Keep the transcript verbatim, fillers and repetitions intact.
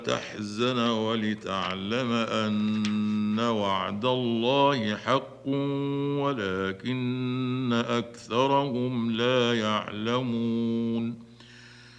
تحزن ولتعلم أن وعد الله حق ولكن أكثرهم لا يعلمون